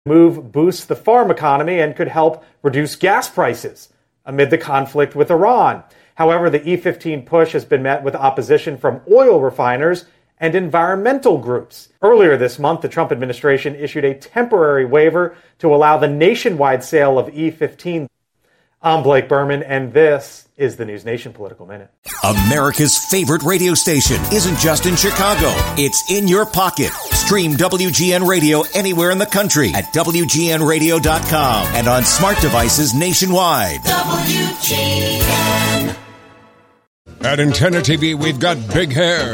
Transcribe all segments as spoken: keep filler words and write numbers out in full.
move boosts the farm economy and could help reduce gas prices amid the conflict with Iran. However, the E fifteen push has been met with opposition from oil refiners and environmental groups. Earlier this month, the Trump administration issued a temporary waiver to allow the nationwide sale of E fifteen. I'm Blake Berman, and this is the News Nation Political Minute. America's favorite radio station isn't just in Chicago. It's in your pocket. Stream W G N Radio anywhere in the country at W G N radio dot com and on smart devices nationwide. W G N. At Antenna T V, we've got big hair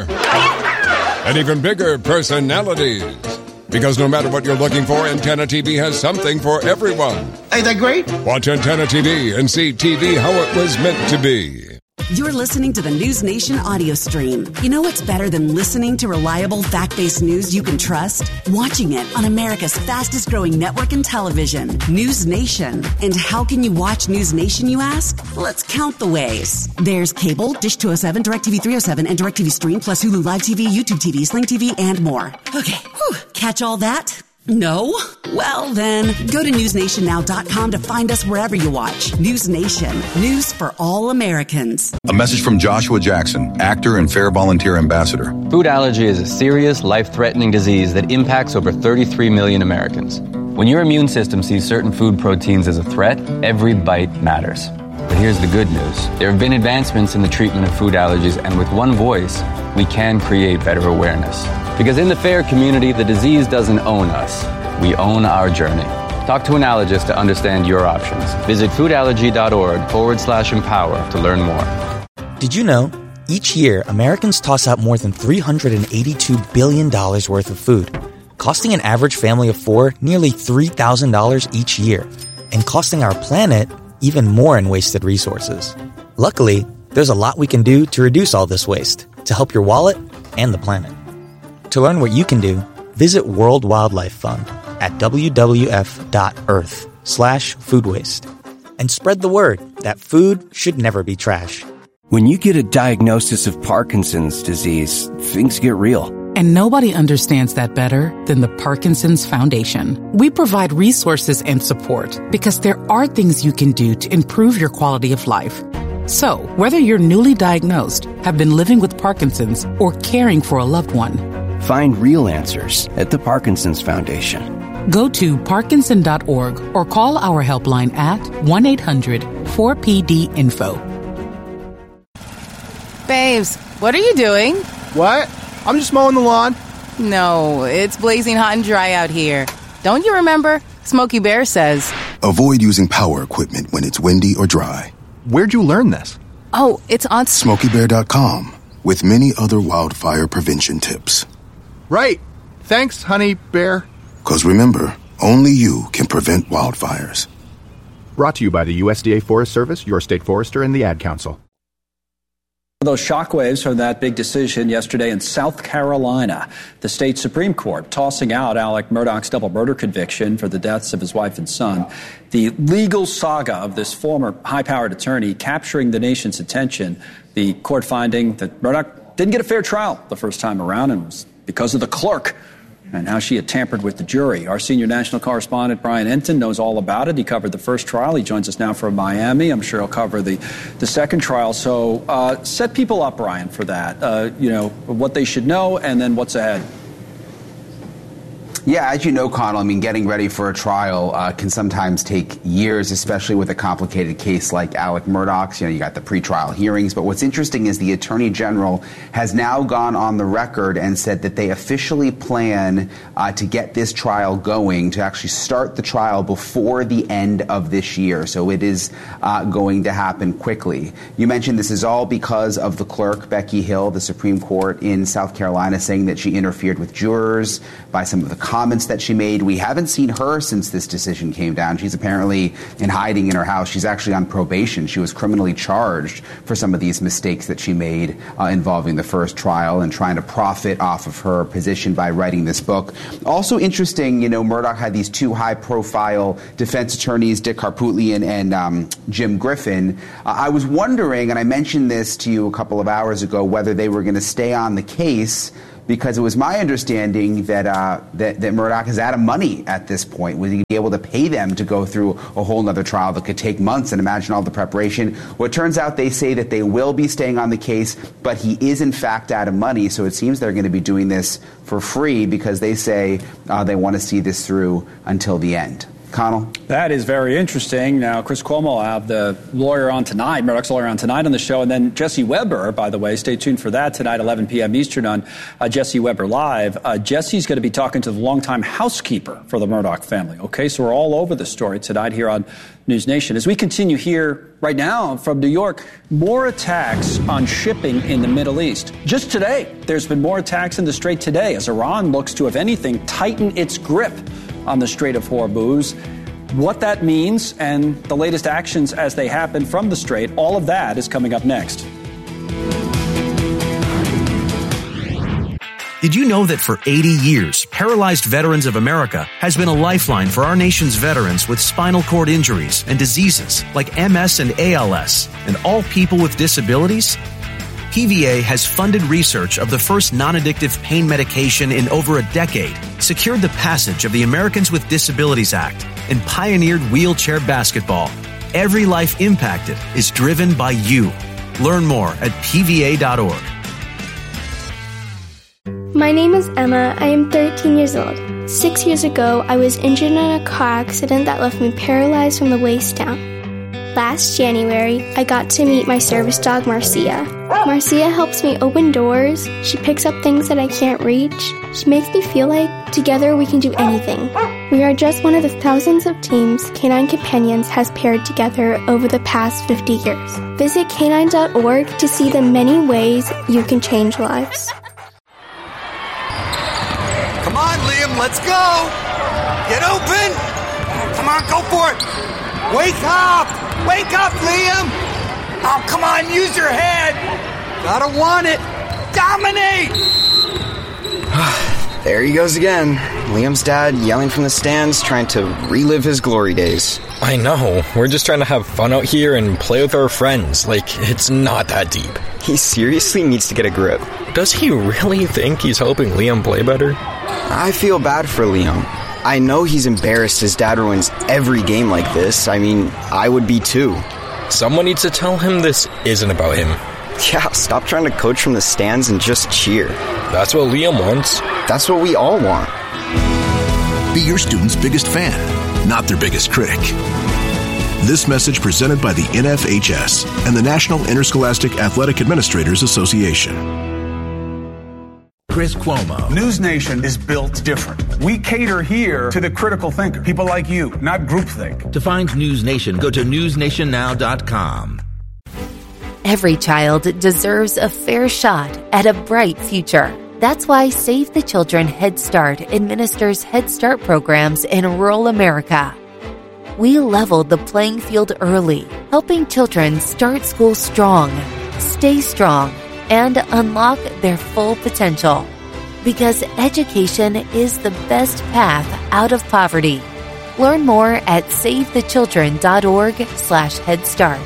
and even bigger personalities. Because no matter what you're looking for, Antenna T V has something for everyone. Ain't that great? Watch Antenna T V and see T V how it was meant to be. You're listening to the News Nation audio stream. You know what's better than listening to reliable, fact-based news you can trust? Watching it on America's fastest-growing network in television, News Nation. And how can you watch News Nation, you ask? Let's count the ways. There's cable, Dish two oh seven, DirecTV three oh seven, and DirecTV Stream, plus Hulu Live T V, YouTube T V, Sling T V, and more. Okay, whew. Catch all that? No? Well, then, go to news nation now dot com to find us wherever you watch. News Nation. News for all Americans. A message from Joshua Jackson, actor and Fair Volunteer Ambassador. Food allergy is a serious, life-threatening disease that impacts over thirty-three million Americans. When your immune system sees certain food proteins as a threat, every bite matters. But here's the good news. There have been advancements in the treatment of food allergies, and with one voice, we can create better awareness. Because in the FAIR community, the disease doesn't own us. We own our journey. Talk to an allergist to understand your options. Visit foodallergy.org forward slash empower to learn more. Did you know? Each year, Americans toss out more than three hundred eighty-two billion dollars worth of food, costing an average family of four nearly three thousand dollars each year, and costing our planet even more in wasted resources. Luckily, there's a lot we can do to reduce all this waste, to help your wallet and the planet. To learn what you can do, visit World Wildlife Fund at w w f dot earth slash food waste and spread the word that food should never be trash. When you get a diagnosis of Parkinson's disease, things get real. And nobody understands that better than the Parkinson's Foundation. We provide resources and support because there are things you can do to improve your quality of life. So, whether you're newly diagnosed, have been living with Parkinson's, or caring for a loved one, find real answers at the Parkinson's Foundation. Go to parkinson dot org or call our helpline at one eight hundred four P D info. Babes, what are you doing? What? I'm just mowing the lawn. No, it's blazing hot and dry out here. Don't you remember? Smokey Bear says, avoid using power equipment when it's windy or dry. Where'd you learn this? Oh, it's on smokey bear dot com with many other wildfire prevention tips. Right. Thanks, honey bear. Because remember, only you can prevent wildfires. Brought to you by the U S D A Forest Service, your state forester, and the Ad Council. Those shockwaves from that big decision yesterday in South Carolina, the state Supreme Court tossing out Alec Murdaugh's double murder conviction for the deaths of his wife and son. The legal saga of this former high-powered attorney capturing the nation's attention. The court finding that Murdaugh didn't get a fair trial the first time around, and it was because of the clerk and how she had tampered with the jury. Our senior national correspondent, Brian Enton, knows all about it. He covered the first trial. He joins us now from Miami. I'm sure he'll cover the, the second trial. So uh, set people up, Brian, for that. Uh, you know, what they should know and then what's ahead. Yeah, as you know, Connell, I mean, getting ready for a trial uh, can sometimes take years, especially with a complicated case like Alec Murdaugh's. You know, you got the pretrial hearings. But what's interesting is the Attorney General has now gone on the record and said that they officially plan uh, to get this trial going, to actually start the trial before the end of this year. So it is uh, going to happen quickly. You mentioned this is all because of the clerk, Becky Hill, the Supreme Court in South Carolina, saying that she interfered with jurors by some of the comments that she made. We haven't seen her since this decision came down. She's apparently in hiding in her house. She's actually on probation. She was criminally charged for some of these mistakes that she made uh, involving the first trial and trying to profit off of her position by writing this book. Also interesting, you know, Murdaugh had these two high-profile defense attorneys, Dick Harpootlian and um, Jim Griffin. Uh, I was wondering, and I mentioned this to you a couple of hours ago, whether they were going to stay on the case because it was my understanding that, uh, that, that Murdoch is out of money at this point. Was he be able to pay them to go through a whole other trial that could take months, and imagine all the preparation? Well, it turns out they say that they will be staying on the case, but he is in fact out of money, so it seems they're going to be doing this for free because they say uh, they want to see this through until the end. Connell? That is very interesting. Now, Chris Cuomo will have the lawyer on tonight, Murdoch's lawyer on tonight on the show, and then Jesse Weber, by the way, stay tuned for that tonight, eleven p.m. Eastern on uh, Jesse Weber Live. Uh, Jesse's going to be talking to the longtime housekeeper for the Murdoch family. Okay, so we're all over the story tonight here on News Nation. As we continue here right now from New York, more attacks on shipping in the Middle East. Just today, there's been more attacks in the Strait today as Iran looks to, if anything, tighten its grip on the Strait of Hormuz. What that means and the latest actions as they happen from the Strait, all of that is coming up next. Did you know that for eighty years, Paralyzed Veterans of America has been a lifeline for our nation's veterans with spinal cord injuries and diseases like M S and A L S, and all people with disabilities? P V A has funded research of the first non-addictive pain medication in over a decade, secured the passage of the Americans with Disabilities Act, and pioneered wheelchair basketball. Every life impacted is driven by you. Learn more at P V A dot org. My name is Emma. I am thirteen years old. Six years ago, I was injured in a car accident that left me paralyzed from the waist down. Last January, I got to meet my service dog, Marcia. Marcia helps me open doors. She picks up things that I can't reach. She makes me feel like together we can do anything. We are just one of the thousands of teams Canine Companions has paired together over the past fifty years. Visit canine dot org to see the many ways you can change lives. Come on, Liam, let's go! Get open! Come on, go for it! Wake up! Wake up, Liam! Oh, come on, use your head! Gotta want it! Dominate! There he goes again. Liam's dad yelling from the stands, trying to relive his glory days. I know. We're just trying to have fun out here and play with our friends. Like, it's not that deep. He seriously needs to get a grip. Does he really think he's helping Liam play better? I feel bad for Liam. I know he's embarrassed his dad ruins every game like this. I mean, I would be too. Someone needs to tell him this isn't about him. Yeah, stop trying to coach from the stands and just cheer. That's what Liam wants. That's what we all want. Be your student's biggest fan, not their biggest critic. This message presented by the N F H S and the National Interscholastic Athletic Administrators Association. Chris Cuomo. News Nation is built different. We cater here to the critical thinker, people like you, not groupthink. To find News Nation, go to news nation now dot com. Every child deserves a fair shot at a bright future. That's why Save the Children Head Start administers Head Start programs in rural America. We leveled the playing field early, helping children start school strong, stay strong, and unlock their full potential. Because education is the best path out of poverty. Learn more at save the children dot org slash head start.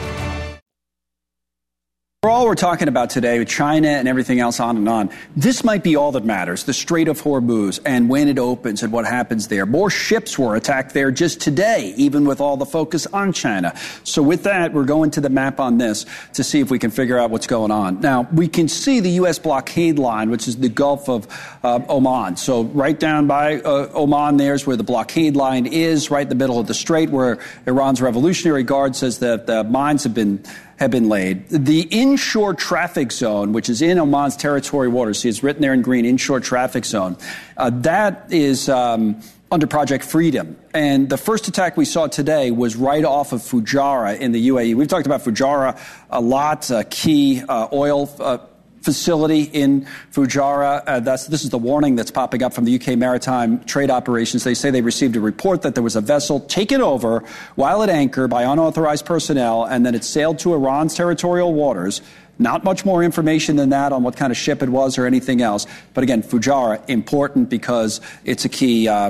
For all we're talking about today with China and everything else on and on, this might be all that matters, the Strait of Hormuz and when it opens and what happens there. More ships were attacked there just today, even with all the focus on China. So with that, we're going to the map on this to see if we can figure out what's going on. Now, we can see the U S blockade line, which is the Gulf of uh, Oman. So right down by uh, Oman, there's where the blockade line is, right in the middle of the strait, where Iran's Revolutionary Guard says that the mines have been have been laid. The inshore traffic zone, which is in Oman's territory waters, see it's written there in green, inshore traffic zone, uh, that is um, under Project Freedom. And the first attack we saw today was right off of Fujairah in the U A E. We've talked about Fujairah a lot, uh, key uh, oil uh, facility in Fujairah. Uh, that's, this is the warning that's popping up from the U K Maritime Trade Operations. They say they received a report that there was a vessel taken over while at anchor by unauthorized personnel, and then it sailed to Iran's territorial waters. Not much more information than that on what kind of ship it was or anything else. But again, Fujairah, important because it's a key um,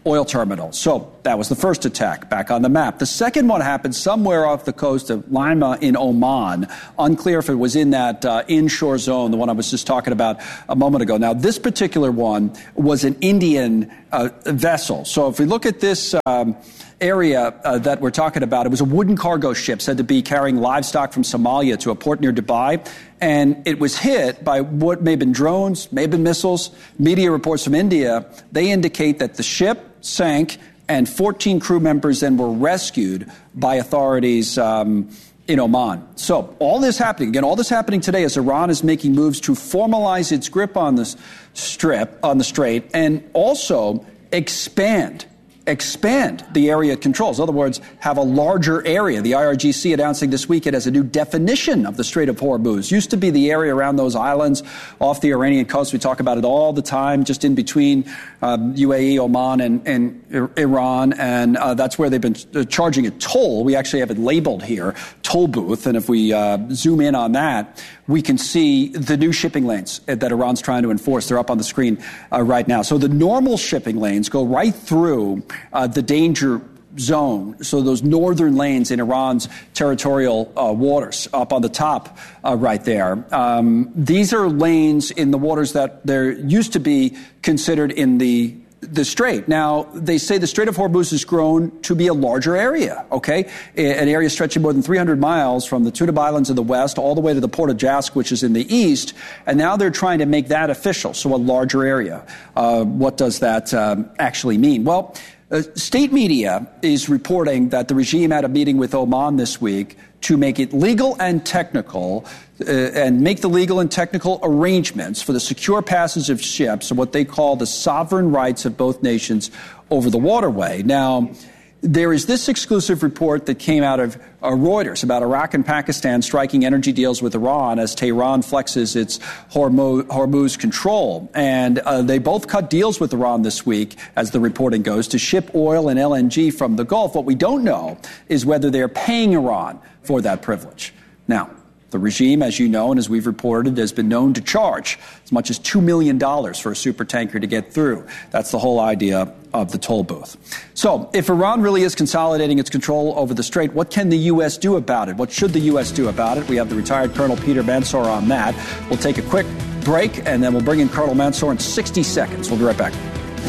oil terminal. So that was the first attack back on the map. The second one happened somewhere off the coast of Lima in Oman. Unclear if it was in that uh, inshore zone, the one I was just talking about a moment ago. Now, this particular one was an Indian uh, vessel. So if we look at this um, area uh, that we're talking about, it was a wooden cargo ship said to be carrying livestock from Somalia to a port near Dubai. And it was hit by what may have been drones, may have been missiles. Media reports from India, they indicate that the ship sank and fourteen crew members then were rescued by authorities um, in Oman. So all this happening, again, all this happening today as Iran is making moves to formalize its grip on the strip, on the strait, and also expand expand the area it controls. In other words, have a larger area. The I R G C announcing this week it has a new definition of the Strait of Hormuz. Used to be the area around those islands off the Iranian coast. We talk about it all the time, just in between um, U A E, Oman, and, and Iran. And uh, that's where they've been charging a toll. We actually have it labeled here, toll booth. And if we uh, zoom in on that, we can see the new shipping lanes that Iran's trying to enforce. They're up on the screen uh, right now. So the normal shipping lanes go right through uh, the danger zone. So those northern lanes in Iran's territorial uh, waters up on the top uh, right there. Um, these are lanes in the waters that there used to be considered in the the strait. Now, they say the Strait of Hormuz has grown to be a larger area, okay? An area stretching more than three hundred miles from the Tunab Islands in the west all the way to the port of Jask, which is in the east. And now they're trying to make that official, so a larger area. Uh, what does that um, actually mean? Well, uh, state media is reporting that the regime had a meeting with Oman this week to make it legal and technical uh, and make the legal and technical arrangements for the secure passage of ships and what they call the sovereign rights of both nations over the waterway. Now, there is this exclusive report that came out of uh, Reuters about Iraq and Pakistan striking energy deals with Iran as Tehran flexes its Hormuz, Hormuz control. And uh, they both cut deals with Iran this week, as the reporting goes, to ship oil and L N G from the Gulf. What we don't know is whether they're paying Iran for that privilege. Now, the regime, as you know, and as we've reported, has been known to charge as much as two million dollars for a supertanker to get through. That's the whole idea of the toll booth. So if Iran really is consolidating its control over the strait, what can the U S do about it? What should the U S do about it? We have the retired Colonel Peter Mansour on that. We'll take a quick break, and then we'll bring in Colonel Mansour in sixty seconds. We'll be right back.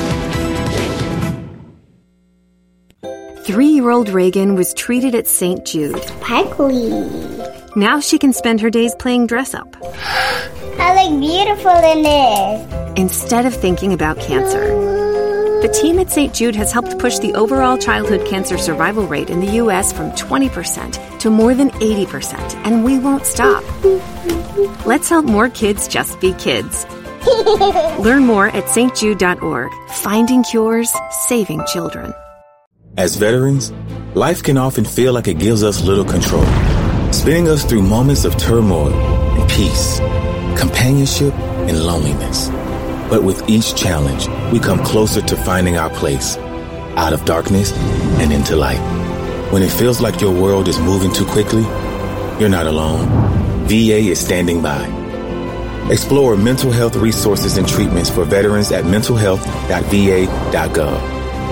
Three-year-old Reagan was treated at Saint Jude. Sparkly. Now she can spend her days playing dress-up. I look beautiful in this. Instead of thinking about cancer. The team at Saint Jude has helped push the overall childhood cancer survival rate in the U S from twenty percent to more than eighty percent, and we won't stop. Let's help more kids just be kids. Learn more at S T jude dot org. Finding cures, saving children. As veterans, life can often feel like it gives us little control, spinning us through moments of turmoil and peace, companionship and loneliness. But with each challenge, we come closer to finding our place, out of darkness and into light. When it feels like your world is moving too quickly, you're not alone. V A is standing by. Explore mental health resources and treatments for veterans at mental health dot v a dot gov.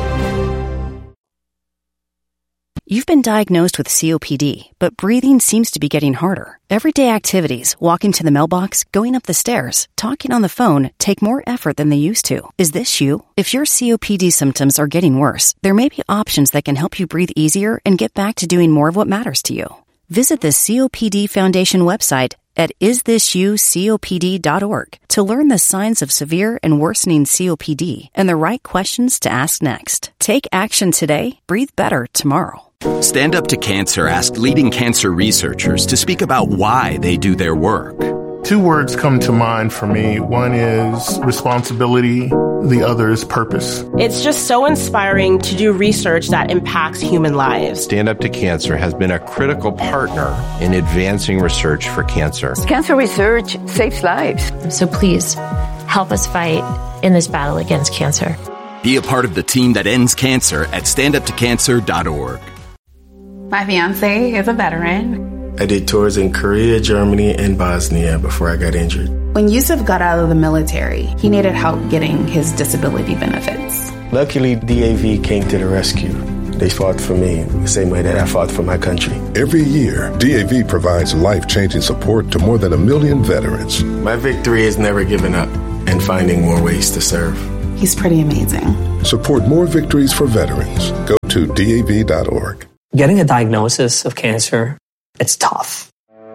You've been diagnosed with C O P D, but breathing seems to be getting harder. Everyday activities, walking to the mailbox, going up the stairs, talking on the phone, take more effort than they used to. Is this you? If your C O P D symptoms are getting worse, there may be options that can help you breathe easier and get back to doing more of what matters to you. Visit the C O P D Foundation website at is this you copd dot org to learn the signs of severe and worsening C O P D and the right questions to ask next. Take action today, breathe better tomorrow. Stand Up to Cancer asked leading cancer researchers to speak about why they do their work. Two words come to mind for me. One is responsibility. The other is purpose. It's just so inspiring to do research that impacts human lives. Stand Up to Cancer has been a critical partner in advancing research for cancer. Cancer research saves lives. So please, help us fight in this battle against cancer. Be a part of the team that ends cancer at stand up to cancer dot org. My fiance is a veteran. I did tours in Korea, Germany, and Bosnia before I got injured. When Yusuf got out of the military, he needed help getting his disability benefits. Luckily, D A V came to the rescue. They fought for me the same way that I fought for my country. Every year, D A V provides life-changing support to more than a million veterans. My victory is never giving up and finding more ways to serve. He's pretty amazing. Support more victories for veterans. Go to D A V dot org. Getting a diagnosis of cancer, it's tough.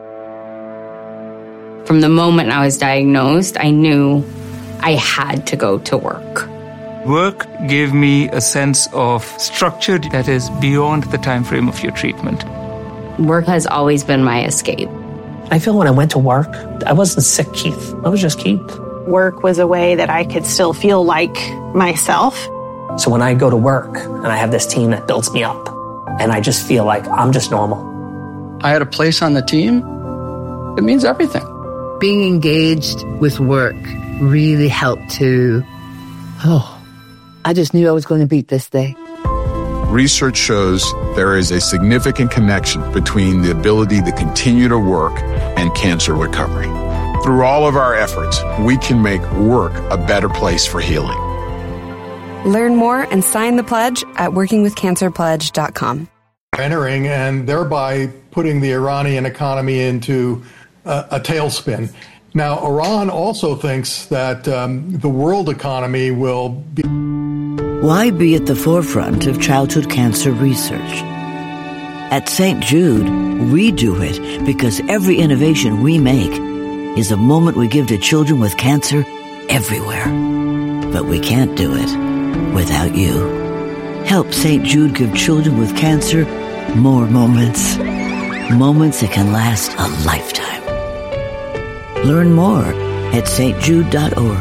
From the moment I was diagnosed, I knew I had to go to work. Work gave me a sense of structure that is beyond the time frame of your treatment. Work has always been my escape. I feel when I went to work, I wasn't sick, Keith. I was just Keith. Work was a way that I could still feel like myself. So when I go to work and I have this team that builds me up, and I just feel like I'm just normal. I had a place on the team. It means everything. Being engaged with work really helped to, oh, I just knew I was going to beat this day. Research shows there is a significant connection between the ability to continue to work and cancer recovery. Through all of our efforts, we can make work a better place for healing. Learn more and sign the pledge at working with cancer pledge dot com. Entering and thereby putting the Iranian economy into a, a tailspin. Now, Iran also thinks that um, the world economy will be... Why be at the forefront of childhood cancer research? At Saint Jude, we do it because every innovation we make is a moment we give to children with cancer everywhere. But we can't do it without you. Help Saint Jude give children with cancer more moments. Moments that can last a lifetime. Learn more at saint jude dot org.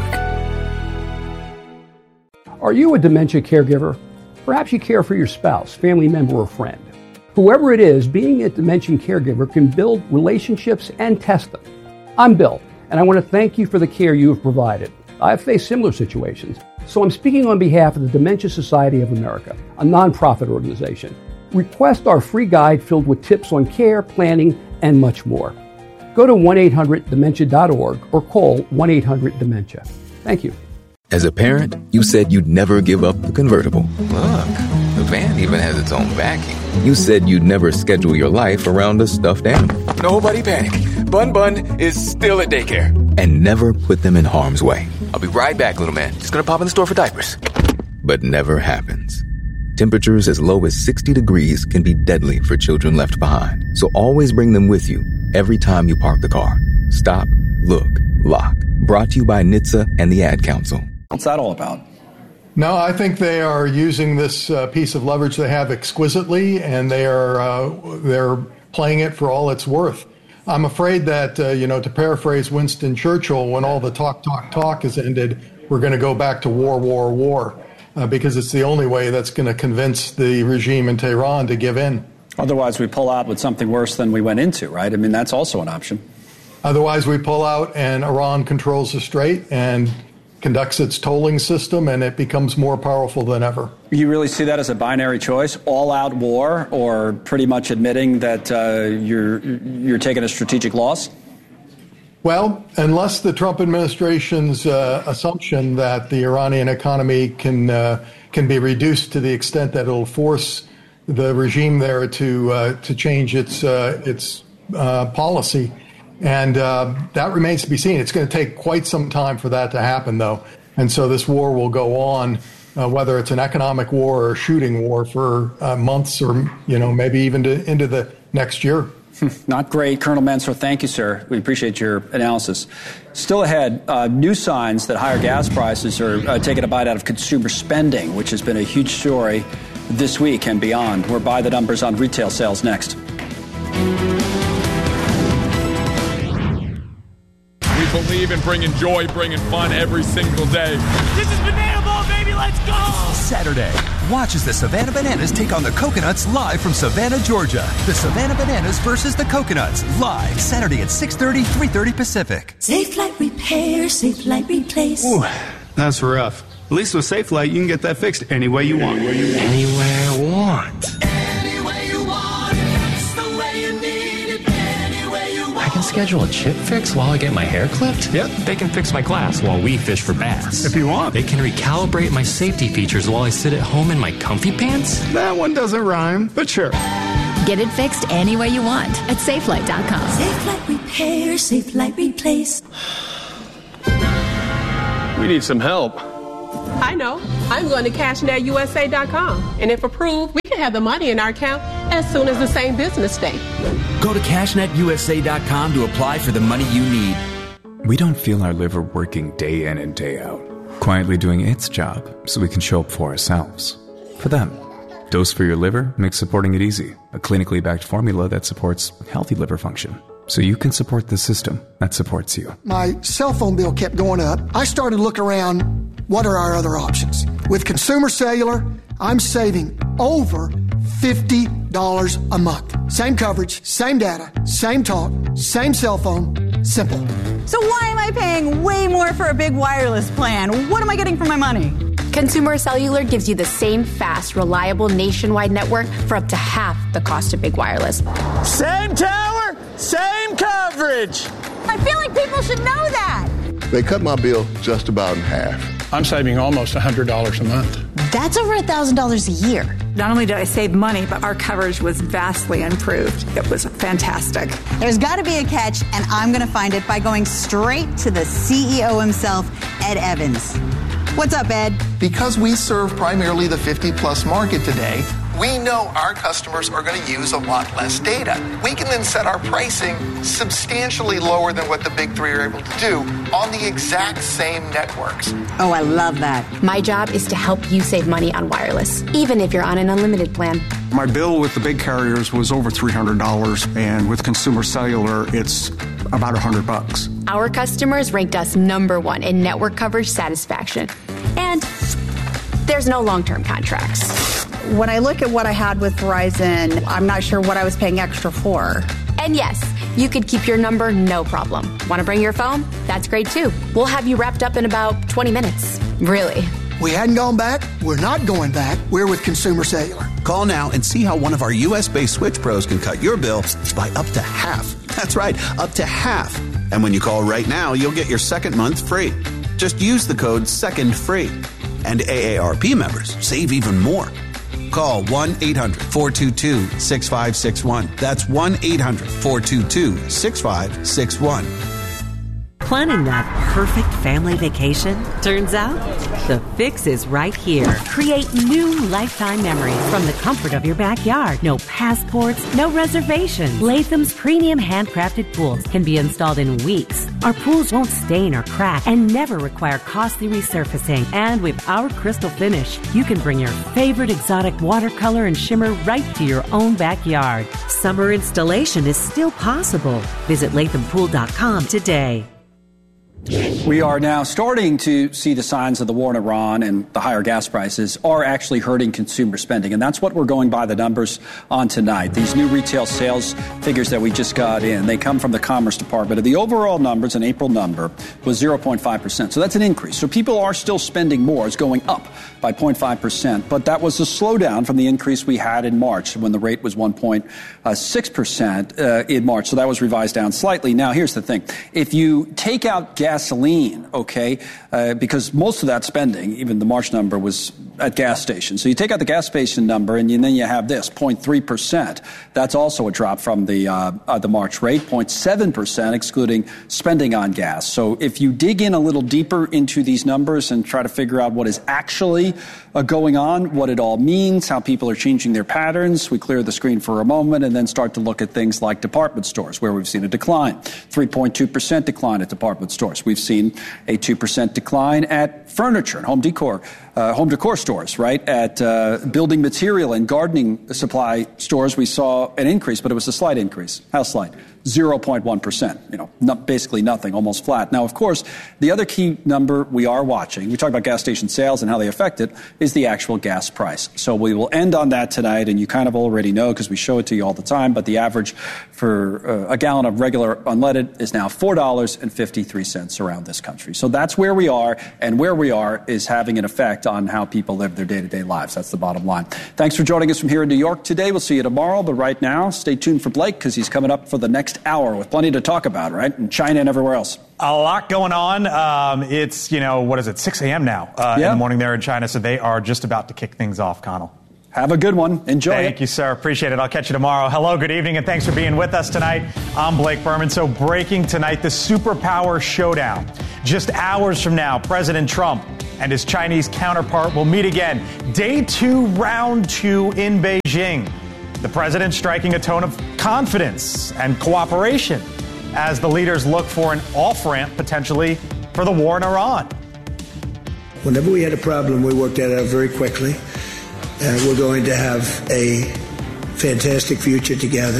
Are you a dementia caregiver? Perhaps you care for your spouse, family member, or friend. Whoever it is, being a dementia caregiver can build relationships and test them. I'm Bill, and I want to thank you for the care you have provided. I've faced similar situations, so I'm speaking on behalf of the Dementia Society of America, a nonprofit organization. Request our free guide filled with tips on care, planning, and much more. Go to one eight hundred dementia dot org or call one eight hundred dementia. Thank you. As a parent, you said you'd never give up the convertible. Look, the van even has its own backing. You said you'd never schedule your life around a stuffed animal. Nobody panic. Bun Bun is still at daycare. And never put them in harm's way. I'll be right back, little man. Just gonna pop in the store for diapers. But never happens. Temperatures as low as sixty degrees can be deadly for children left behind. So always bring them with you every time you park the car. Stop, look, lock. Brought to you by N H T S A and the Ad Council. What's that all about? No, I think they are using this uh, piece of leverage they have exquisitely, and they are uh, they're playing it for all it's worth. I'm afraid that, uh, you know, to paraphrase Winston Churchill, when all the talk, talk, talk is ended, we're going to go back to war, war, war. Uh, because it's the only way that's going to convince the regime in Tehran to give in. Otherwise, we pull out with something worse than we went into, right? I mean, that's also an option. Otherwise, we pull out and Iran controls the strait and conducts its tolling system, and it becomes more powerful than ever. You really see that as a binary choice, all-out war, or pretty much admitting that uh, you're you're taking a strategic loss? Well, unless the Trump administration's uh, assumption that the Iranian economy can uh, can be reduced to the extent that it'll force the regime there to uh, to change its uh, its uh, policy, and uh, that remains to be seen. It's going to take quite some time for that to happen, though, and so this war will go on, uh, whether it's an economic war or a shooting war, for uh, months or you know maybe even to, into the next year. Not great. Colonel Mansour, thank you, sir. We appreciate your analysis. Still ahead, uh, new signs that higher gas prices are uh, taking a bite out of consumer spending, which has been a huge story this week and beyond. We're by the numbers on retail sales next. We believe in bringing joy, bringing fun every single day. This is Banana Ball, baby. Let's go! Saturday. Watch as the Savannah Bananas take on the Coconuts live from Savannah, Georgia. The Savannah Bananas versus the Coconuts live Saturday at six thirty, three thirty Pacific. Safe Light Repair, Safe Light Replace. Ooh, that's rough. At least with Safe Light, you can get that fixed any way you want. Anywhere I want. Any way you want. It's the way you need it. Any way you want. I can skip schedule a chip fix while I get my hair clipped? Yep. They can fix my glass while we fish for bass. If you want. They can recalibrate my safety features while I sit at home in my comfy pants? That one doesn't rhyme, but sure. Get it fixed any way you want at Safelight dot com. Safelight Repair, Safelight Replace. We need some help. I know. I'm going to cash net U S A dot com. And if approved, we can have the money in our account as soon as the same business day. Go to cash net U S A dot com to apply for the money you need. We don't feel our liver working day in and day out, quietly doing its job so we can show up for ourselves. For them. Dose for Your Liver makes supporting it easy. A clinically backed formula that supports healthy liver function. So you can support the system that supports you. My cell phone bill kept going up. I started to look around, what are our other options? With Consumer Cellular, I'm saving over fifty dollars a month. Same coverage, same data, same talk, same cell phone, simple. So why am I paying way more for a big wireless plan? What am I getting for my money? Consumer Cellular gives you the same fast, reliable nationwide network for up to half the cost of big wireless. Same tower, same coverage. I feel like people should know that. They cut my bill just about in half. I'm saving almost one hundred dollars a month. That's over one thousand dollars a year. Not only did I save money, but our coverage was vastly improved. It was fantastic. There's got to be a catch, and I'm going to find it by going straight to the C E O himself, Ed Evans. What's up, Ed? Because we serve primarily the fifty plus market today, we know our customers are going to use a lot less data. We can then set our pricing substantially lower than what the big three are able to do on the exact same networks. Oh, I love that. My job is to help you save money on wireless, even if you're on an unlimited plan. My bill with the big carriers was over three hundred dollars, and with Consumer Cellular, it's about one hundred bucks. Our customers ranked us number one in network coverage satisfaction. And there's no long-term contracts. When I look at what I had with Verizon, I'm not sure what I was paying extra for. And yes, you could keep your number, no problem. Want to bring your phone? That's great too. We'll have you wrapped up in about twenty minutes. Really. We hadn't gone back. We're not going back. We're with Consumer Cellular. Call now and see how one of our U S-based Switch Pros can cut your bill by up to half. That's right, up to half. And when you call right now, you'll get your second month free. Just use the code SECONDFREE. And A A R P members save even more. Call one eight hundred four two two six five six one. That's one eight hundred four two two six five six one. Planning that perfect family vacation? Turns out, the fix is right here. Create new lifetime memories from the comfort of your backyard. No passports, no reservations. Latham's premium handcrafted pools can be installed in weeks. Our pools won't stain or crack and never require costly resurfacing. And with our crystal finish, you can bring your favorite exotic watercolor and shimmer right to your own backyard. Summer installation is still possible. Visit Latham Pool dot com today. We are now starting to see the signs of the war in Iran, and the higher gas prices are actually hurting consumer spending. And that's what we're going by the numbers on tonight. These new retail sales figures that we just got in, they come from the Commerce Department. And the overall numbers, an April number, was zero point five percent. So that's an increase. So people are still spending more. It's going up by zero point five percent. But that was a slowdown from the increase we had in March when the rate was one point six percent uh, in March. So that was revised down slightly. Now, here's the thing. If you take out gasoline, okay, uh, because most of that spending, even the March number, was at gas stations. So you take out the gas station number, and, you, and then you have this, zero point three percent. That's also a drop from the uh, uh, the March rate, zero point seven percent, excluding spending on gas. So if you dig in a little deeper into these numbers and try to figure out what is actually uh, going on, what it all means, how people are changing their patterns, we clear the screen for a moment and then start to look at things like department stores, where we've seen a decline, three point two percent decline at department stores. We've seen a two percent decline at furniture and home decor, uh, home decor stores, right? At uh, building material and gardening supply stores, we saw an increase, but it was a slight increase. How slight? zero point one percent, you know, not, basically nothing, almost flat. Now, of course, the other key number we are watching, we talk about gas station sales and how they affect it, is the actual gas price. So we will end on that tonight, and you kind of already know because we show it to you all the time, but the average for uh, a gallon of regular unleaded is now four dollars and fifty-three cents around this country. So that's where we are, and where we are is having an effect on how people live their day-to-day lives. That's the bottom line. Thanks for joining us from here in New York today. We'll see you tomorrow, but right now, stay tuned for Blake because he's coming up for the next hour with plenty to talk about, right? In China and everywhere else. A lot going on. Um, it's, you know, what is it, six a.m. now uh, yeah. in the morning there in China, so they are just about to kick things off, Connell. Have a good one. Enjoy Thank it. you, sir. Appreciate it. I'll catch you tomorrow. Hello, good evening, and thanks for being with us tonight. I'm Blake Berman. So breaking tonight, the superpower showdown. Just hours from now, President Trump and his Chinese counterpart will meet again. Day two, round two in Beijing. The president striking a tone of confidence and cooperation as the leaders look for an off-ramp, potentially, for the war in Iran. Whenever we had a problem, we worked that out very quickly. Uh, we're going to have a fantastic future together.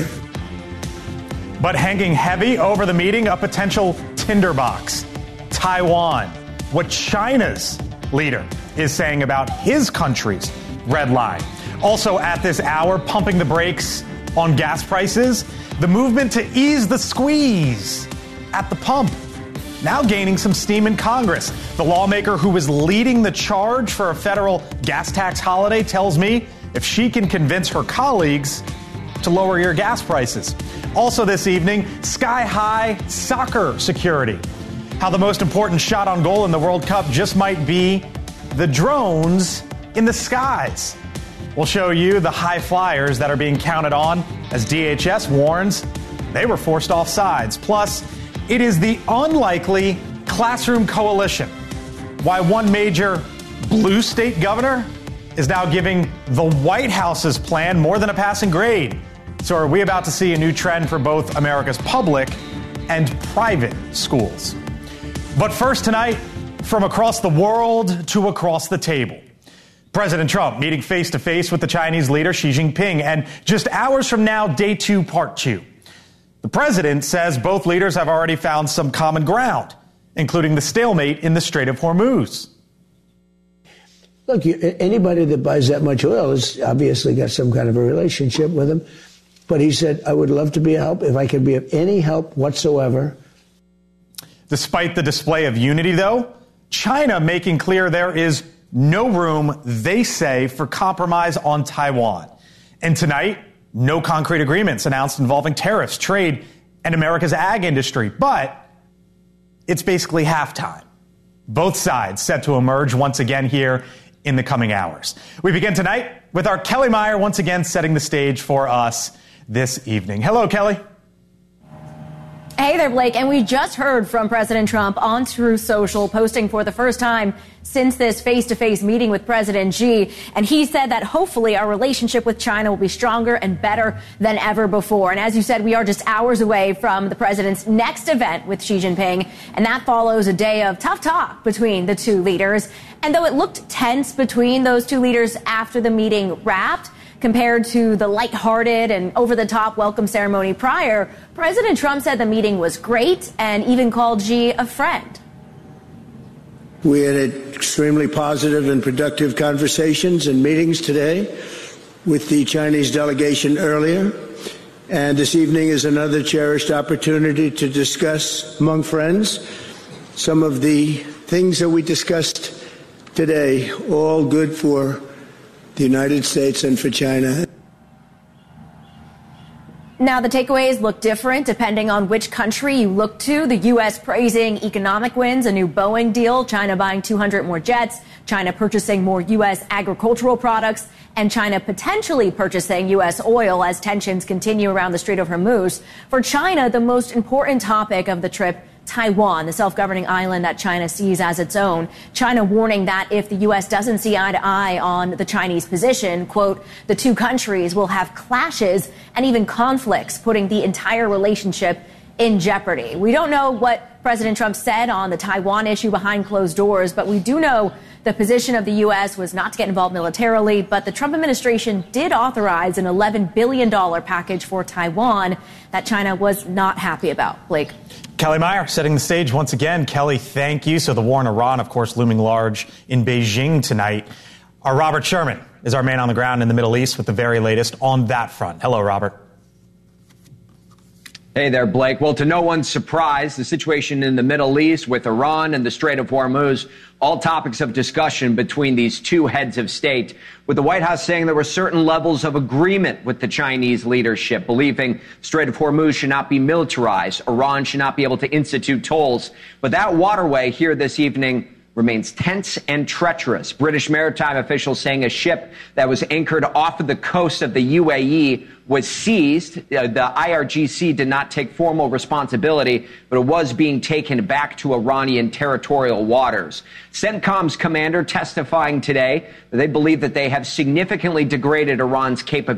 But hanging heavy over the meeting, a potential tinderbox. Taiwan. What China's leader is saying about his country's red line. Also at this hour, pumping the brakes on gas prices. The movement to ease the squeeze at the pump. Now gaining some steam in Congress. The lawmaker who is leading the charge for a federal gas tax holiday tells me if she can convince her colleagues to lower your gas prices. Also this evening, sky-high soccer security. How the most important shot on goal in the World Cup just might be the drones in the skies. We'll show you the high flyers that are being counted on as D H S warns they were forced off sides. Plus, it is the unlikely classroom coalition. Why one major blue state governor is now giving the White House's plan more than a passing grade. So are we about to see a new trend for both America's public and private schools? But first tonight, from across the world to across the table. President Trump meeting face-to-face with the Chinese leader Xi Jinping. And just hours from now, day two, part two. The president says both leaders have already found some common ground, including the stalemate in the Strait of Hormuz. Look, you, anybody that buys that much oil has obviously got some kind of a relationship with him. But he said, I would love to be a help if I could be of any help whatsoever. Despite the display of unity, though, China making clear there is no room, they say, for compromise on Taiwan. And tonight, no concrete agreements announced involving tariffs, trade, and America's ag industry. But it's basically halftime. Both sides set to emerge once again here in the coming hours. We begin tonight with our Kelly Meyer once again setting the stage for us this evening. Hello, Kelly. Hey there, Blake. And we just heard from President Trump on Truth Social, posting for the first time since this face-to-face meeting with President Xi. And he said that hopefully our relationship with China will be stronger and better than ever before. And as you said, we are just hours away from the president's next event with Xi Jinping. And that follows a day of tough talk between the two leaders. And though it looked tense between those two leaders after the meeting wrapped, compared to the lighthearted and over-the-top welcome ceremony prior, President Trump said the meeting was great and even called Xi a friend. We had extremely positive and productive conversations and meetings today with the Chinese delegation earlier. And this evening is another cherished opportunity to discuss among friends some of the things that we discussed today, all good for the United States and for China. Now, the takeaways look different depending on which country you look to. The U S praising economic wins, a new Boeing deal, China buying two hundred more jets, China purchasing more U S agricultural products, and China potentially purchasing U S oil as tensions continue around the Strait of Hormuz. For China, the most important topic of the trip, Taiwan, the self-governing island that China sees as its own. China warning that if the U S doesn't see eye to eye on the Chinese position, quote, the two countries will have clashes and even conflicts, putting the entire relationship in jeopardy. We don't know what President Trump said on the Taiwan issue behind closed doors, but we do know the position of the U S was not to get involved militarily, but the Trump administration did authorize an eleven billion dollars package for Taiwan that China was not happy about. Blake. Kelly Meyer setting the stage once again. Kelly, thank you. So the war in Iran, of course, looming large in Beijing tonight. Our Robert Sherman is our man on the ground in the Middle East with the very latest on that front. Hello, Robert. Hey there, Blake. Well, to no one's surprise, the situation in the Middle East with Iran and the Strait of Hormuz, all topics of discussion between these two heads of state, with the White House saying there were certain levels of agreement with the Chinese leadership, believing Strait of Hormuz should not be militarized, Iran should not be able to institute tolls. But that waterway here this evening remains tense and treacherous. British maritime officials saying a ship that was anchored off of the coast of the U A E was seized. Uh, the I R G C did not take formal responsibility, but it was being taken back to Iranian territorial waters. CENTCOM's commander testifying today that they believe that they have significantly degraded Iran's capability